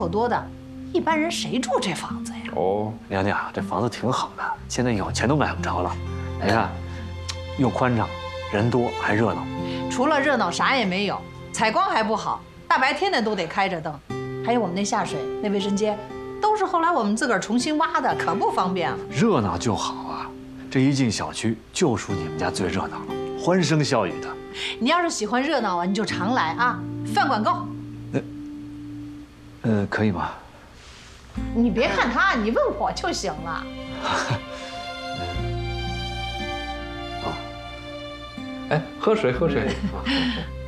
口多的，一般人谁住这房子呀？ 哦， 娘娘，这房子挺好的，现在有钱都买不着了。你看，又宽敞，人多还热闹。 除了热闹啥也没有，采光还不好，大白天的都得开着灯。还有我们那下水那卫生间，都是后来我们自个儿重新挖的，可不方便了。 热闹就好啊，这一进小区就属你们家最热闹了，欢声笑语的。 你要是喜欢热闹啊，你就常来啊，饭管够。 可以吗？ 你别看他，你问我就行了。 哎，喝水喝水啊。